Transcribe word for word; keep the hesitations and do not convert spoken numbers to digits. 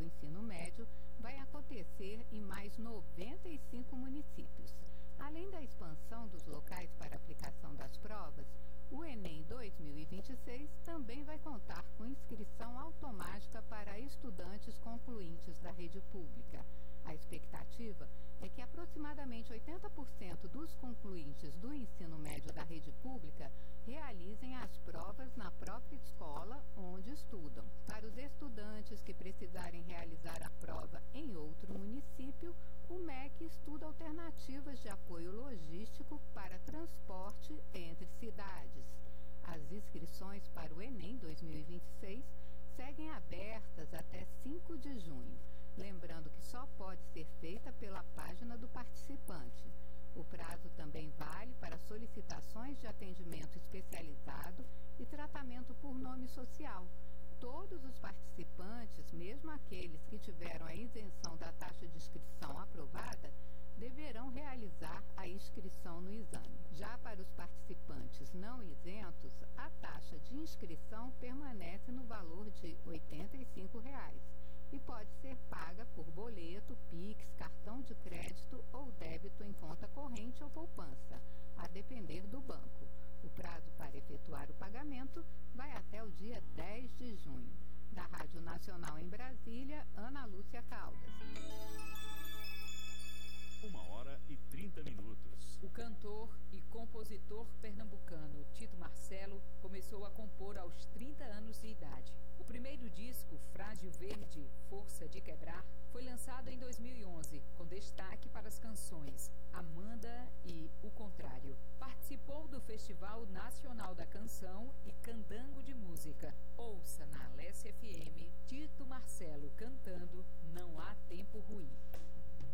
ensino médio vai acontecer em mais noventa e cinco municípios. Além da expansão dos locais para aplicação das provas, o Enem dois mil e vinte e seis também vai contar com inscrição automática para estudantes concluintes da rede pública. A expectativa é que aproximadamente oitenta por cento dos concluintes do ensino médio da rede pública realizem as provas na própria escola onde estudam. Para os estudantes que precisarem realizar a prova em outro município, o M E C estuda alternativas de apoio logístico para transporte entre cidades. As inscrições para o Enem dois mil e vinte e seis seguem abertas até cinco de junho. Lembrando que só pode ser feita pela página do participante. O prazo também vale para solicitações de atendimento especializado e tratamento por nome social. Todos os participantes, mesmo aqueles que tiveram a isenção da taxa de inscrição aprovada, deverão realizar a inscrição no exame. Já para os participantes não isentos, a taxa de inscrição permanece no valor de oitenta e cinco reais e pode ser paga por boleto, Pix, cartão de crédito ou débito em conta corrente ou poupança, a depender do banco. O prazo para efetuar o pagamento vai até o dia dez de junho. Da Rádio Nacional em Brasília, Ana Lúcia Caldas. Uma hora e trinta minutos. O cantor e compositor pernambucano Tito Marcelo começou a compor aos trinta anos de idade. O primeiro disco, Frágil Verde, Força de Quebrar, foi lançado em dois mil e onze, com destaque para as canções Amanda e O Contrário. Participou do Festival Nacional da Canção e Candango de Música. Ouça na Alessia F